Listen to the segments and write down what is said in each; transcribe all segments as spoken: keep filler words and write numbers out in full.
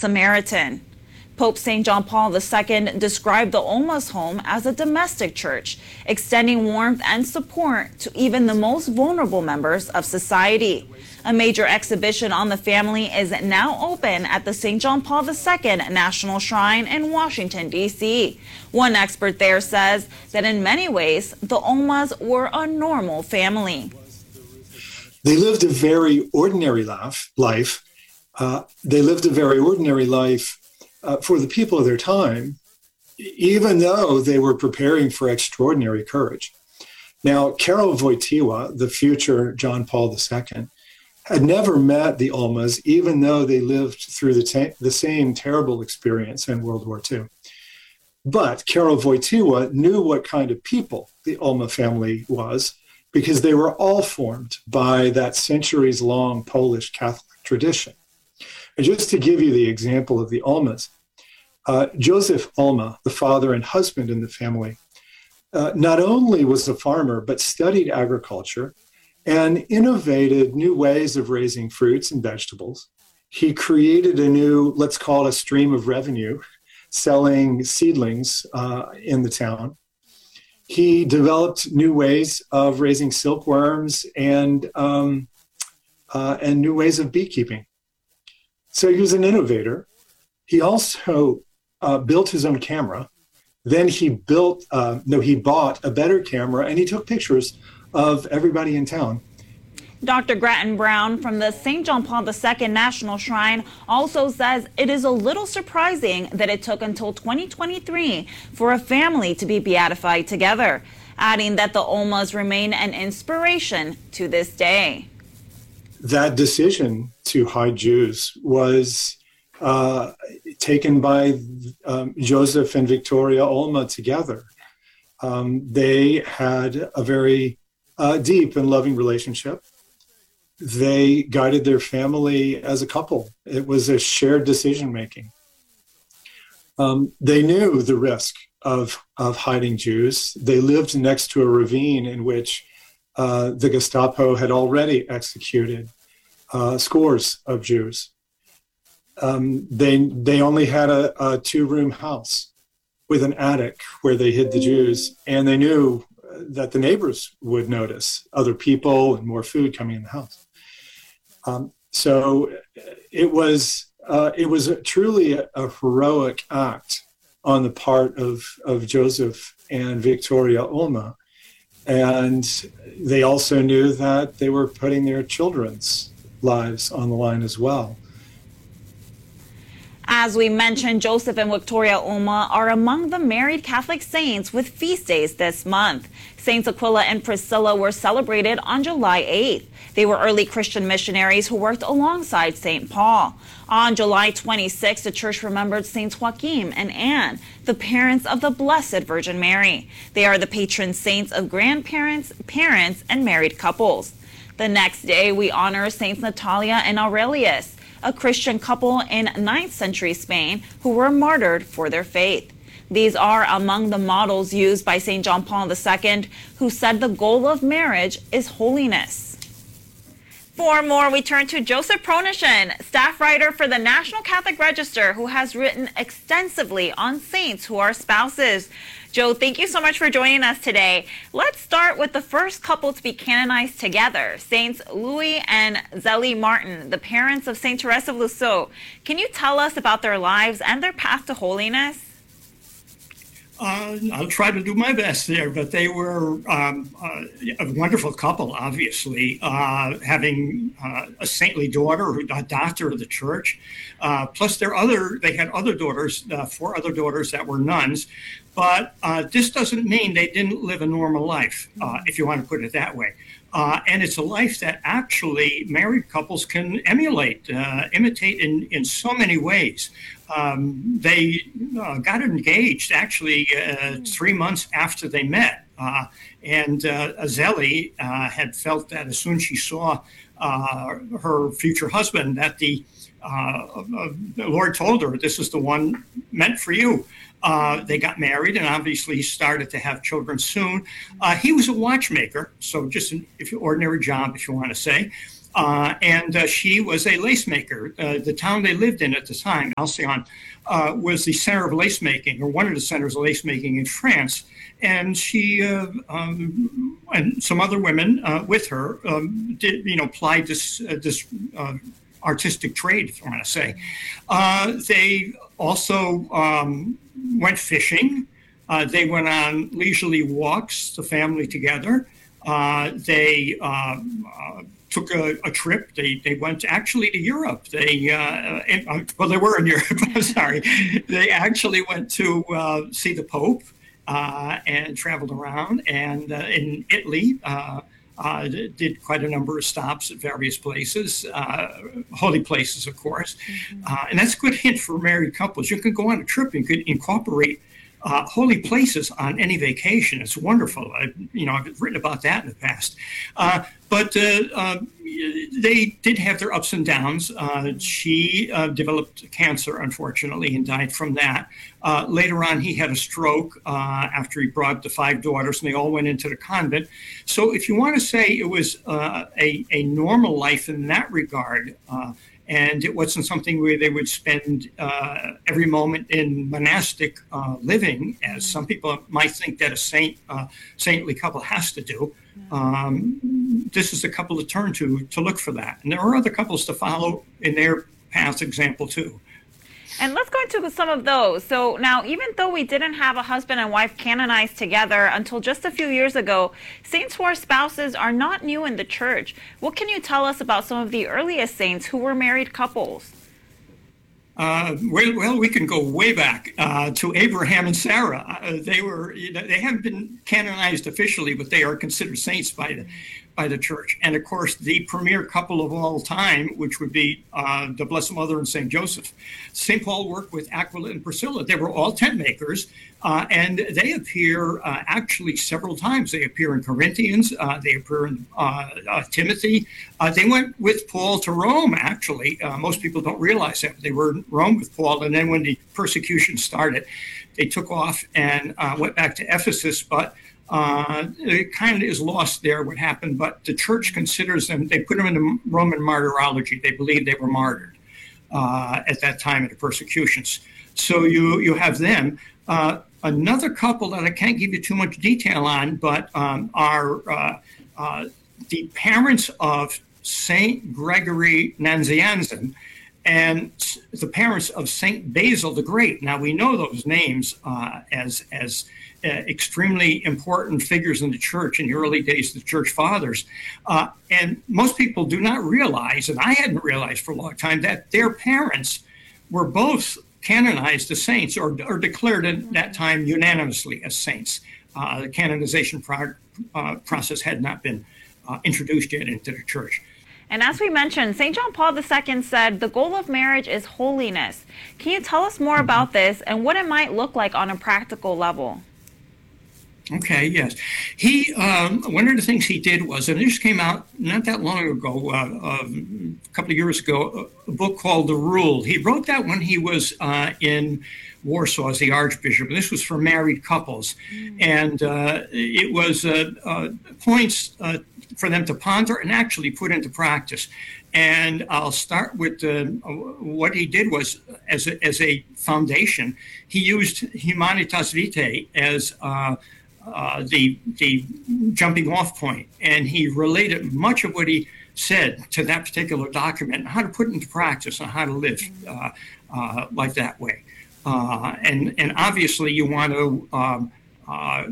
Samaritan. Pope Saint John Paul the Second described the Olmos home as a domestic church, extending warmth and support to even the most vulnerable members of society. A major exhibition on the family is now open at the Saint John Paul the Second National Shrine in Washington, D C One expert there says that in many ways, the Olmos were a normal family. They lived a very ordinary life. life. Uh, they lived a very ordinary life uh, for the people of their time, even though they were preparing for extraordinary courage. Now, Karol Wojtyła, the future John Paul the Second, had never met the Olmos, even though they lived through the, ta- the same terrible experience in World War Two. But Karol Wojtyła knew what kind of people the Olma family was, because they were all formed by that centuries-long Polish Catholic tradition. And just to give you the example of the Olmas, uh, Joseph Olma, the father and husband in the family, uh, not only was a farmer, but studied agriculture and innovated new ways of raising fruits and vegetables. He created a new, let's call it a stream of revenue, selling seedlings uh, in the town. He developed new ways of raising silkworms and, um, uh, and new ways of beekeeping. So he was an innovator. He also uh, built his own camera. Then he built, uh, no, he bought a better camera, and he took pictures of everybody in town. Doctor Grattan Brown from the Saint John Paul the Second National Shrine also says it is a little surprising that it took until twenty twenty-three for a family to be beatified together, adding that the Olmas remain an inspiration to this day. That decision to hide Jews was uh, taken by um, Joseph and Victoria Olma together. Um, they had a very uh, deep and loving relationship. They guided their family as a couple. It was a shared decision-making. Um, they knew the risk of, of hiding Jews. They lived next to a ravine in which uh, the Gestapo had already executed uh, scores of Jews. Um, they, they only had a, a two-room house with an attic where they hid the Jews, and they knew that the neighbors would notice other people and more food coming in the house. Um, so it was uh, it was a, truly a, a heroic act on the part of, of Joseph and Victoria Olma. And they also knew that they were putting their children's lives on the line as well. As we mentioned, Joseph and Victoria Olma are among the married Catholic saints with feast days this month. Saints Aquila and Priscilla were celebrated on July eighth. They were early Christian missionaries who worked alongside Saint Paul. On July twenty-sixth, the church remembered Saints Joachim and Anne, the parents of the Blessed Virgin Mary. They are the patron saints of grandparents, parents, and married couples. The next day, we honor Saints Natalia and Aurelius, a Christian couple in ninth century Spain who were martyred for their faith. These are among the models used by Saint John Paul the Second, who said the goal of marriage is holiness. For more, we turn to Joseph Pronishin, staff writer for the National Catholic Register, who has written extensively on saints who are spouses. Joe, thank you so much for joining us today. Let's start with the first couple to be canonized together, Saints Louis and Zélie Martin, the parents of Saint Therese of Lisieux. Can you tell us about their lives and their path to holiness? Uh, I'll try to do my best there, but they were um, uh, a wonderful couple, obviously, uh, having uh, a saintly daughter, a doctor of the church, uh, plus their other, they had other daughters, uh, four other daughters that were nuns, but uh, this doesn't mean they didn't live a normal life, uh, if you want to put it that way. Uh, and it's a life that actually married couples can emulate, uh, imitate in, in so many ways. Um, they uh, got engaged actually uh, three months after they met. Uh, and uh, Zélie uh, had felt that as soon as she saw uh, her future husband, that the, uh, uh, the Lord told her, this is the one meant for you. Uh, they got married and obviously started to have children soon. Uh, he was a watchmaker, so just an if ordinary job, if you want to say. Uh, and uh, she was a lace maker. Uh, the town they lived in at the time, Alcyon, uh, was the center of lace making, or one of the centers of lace making in France. And she uh, um, and some other women uh, with her um, did, you know, plied this uh, this uh, artistic trade, if you want to say. Uh, they also um, went fishing. Uh, they went on leisurely walks, the family together. Uh, they uh, uh, took a, a trip. They they went actually to Europe. They uh, and, uh, well, they were in Europe. I'm sorry. They actually went to uh, see the Pope uh, and traveled around. And uh, in Italy, uh, uh, did quite a number of stops at various places, uh, holy places, of course. Mm-hmm. Uh, and that's a good hint for married couples. You can go on a trip and could incorporate Uh, holy places on any vacation. It's wonderful. I, you know, I've written about that in the past. Uh, but uh, uh, they did have their ups and downs. Uh, she uh, developed cancer, unfortunately, and died from that. Uh, later on, he had a stroke uh, after he brought the five daughters, and they all went into the convent. So if you want to say it was uh, a, a normal life in that regard, uh, and it wasn't something where they would spend uh, every moment in monastic uh, living, as some people might think that a saint, uh, saintly couple has to do. Um, this is the couple to turn to to look for that. And there are other couples to follow in their past example too. And let's go into some of those. So now, even though we didn't have a husband and wife canonized together until just a few years ago, saints who are spouses are not new in the church. What can you tell us about some of the earliest saints who were married couples? Uh, well, well, we can go way back uh, to Abraham and Sarah. Uh, they were, you know, they haven't been canonized officially, but they are considered saints by the by the church. And of course, the premier couple of all time, which would be uh, the Blessed Mother and Saint Joseph. Saint Paul worked with Aquila and Priscilla. They were all tent makers, uh, and they appear uh, actually several times. They appear in Corinthians. Uh, they appear in uh, uh, Timothy. Uh, they went with Paul to Rome, actually. Uh, most people don't realize that. They were in Rome with Paul, and then when the persecution started, they took off and uh, went back to Ephesus, but Uh, it kind of is lost there what happened, but the church considers them, they put them in the Roman martyrology. They believe they were martyred uh, at that time of the persecutions. So you, you have them. Uh, another couple that I can't give you too much detail on, but um, are uh, uh, the parents of Saint Gregory Nazianzen and the parents of Saint Basil the Great. Now, we know those names uh, as as uh, extremely important figures in the church in the early days of the church fathers. Uh, and most people do not realize, and I hadn't realized for a long time, that their parents were both canonized as saints, or, or declared at that time unanimously as saints. Uh, the canonization pro- uh, process had not been uh, introduced yet into the church. And as we mentioned, Saint John Paul the Second said, the goal of marriage is holiness. Can you tell us more about this and what it might look like on a practical level? Okay, yes. He, um, one of the things he did was, and it just came out not that long ago, uh, uh, a couple of years ago, a book called The Rule. He wrote that when he was uh, in Warsaw as the Archbishop. And this was for married couples. Mm. And uh, it was uh, uh, points uh, for them to ponder and actually put into practice. And I'll start with uh, what he did was, as a, as a foundation, he used Humanitas Vitae as uh, uh, the, the jumping off point. And he related much of what he said to that particular document and how to put it into practice and how to live uh, uh, like that way. Uh, and, and obviously you want to um, uh,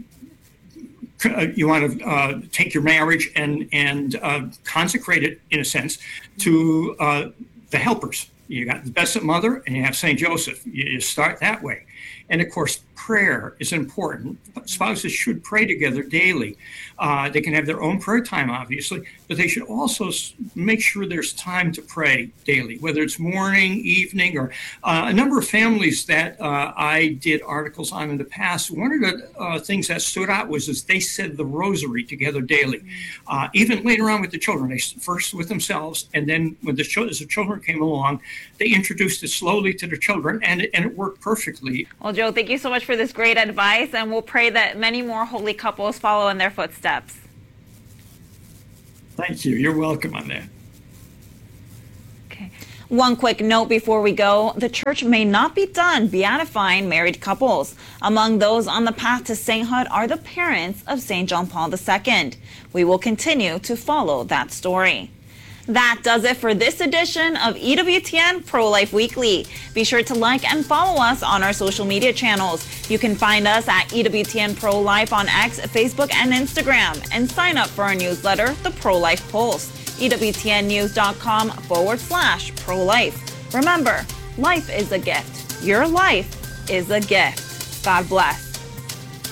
you want to uh, take your marriage and and uh, consecrate it, in a sense, to uh, the helpers. You got the Blessed Mother and you have Saint Joseph. You, you start that way. And of course, prayer is important. Spouses should pray together daily. Uh, they can have their own prayer time, obviously, but they should also make sure there's time to pray daily, whether it's morning, evening, or uh, a number of families that uh, I did articles on in the past. One of the uh, things that stood out was as they said the rosary together daily. Uh, even later on with the children, they first with themselves, and then when the, ch- as the children came along, they introduced it slowly to the children, and it, and it worked perfectly. Well, Joe, thank you so much for this great advice, and we'll pray that many more holy couples follow in their footsteps. Thank you. You're welcome on that. One quick note before we go, the church may not be done beatifying married couples. Among those on the path to sainthood are the parents of Saint John Paul the Second. We will continue to follow that story. That does it for this edition of E W T N Pro-Life Weekly. Be sure to like and follow us on our social media channels. You can find us at E W T N Pro-Life on X, Facebook, and Instagram. And sign up for our newsletter, The Pro-Life Pulse. E W T N news dot com forward slash pro-life. Remember, life is a gift. Your life is a gift. God bless.